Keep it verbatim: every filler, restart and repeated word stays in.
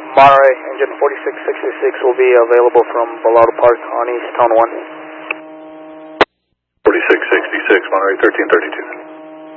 Monterey, engine forty-six sixty-six will be available from Balado Park on East Town one. forty-six sixty-six, Monterey thirteen thirty-two.